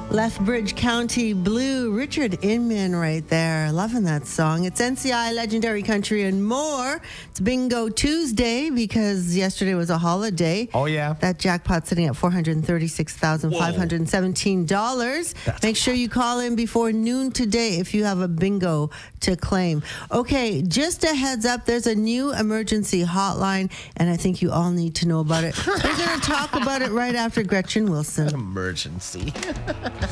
Lethbridge County Blue, Richard Inman right there. Loving that song. It's NCI, Legendary Country, and more. It's Bingo Tuesday because yesterday was a holiday. Oh, yeah. That jackpot sitting at $436,517. Make sure you call in before noon today if you have a bingo to claim. Okay, just a heads up, there's a new emergency hotline, and I think you all need to know about it. We're going to talk about it right after Gretchen Wilson. Emergency.